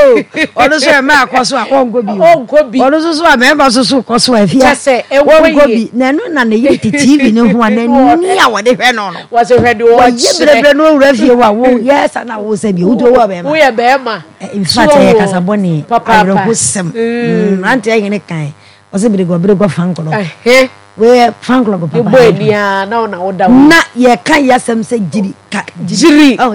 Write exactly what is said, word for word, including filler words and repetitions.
ono so e ma akoso a ongo bi ongo bi ono so so a me ba so so koso afia ongo bi na no na ne ye T V no ho na ni a wo de hwe no no was hwe de wo ye brebre no wura fie wa wo yes na wo se bi wo do wo be ma wo ye be ma in fact e kasaboni ayro hosem mm ante ye ne kan o se bi go bi go fan kolo eh we fan club papa boy dia na na oda na ye kan yasem se jiri ka jiri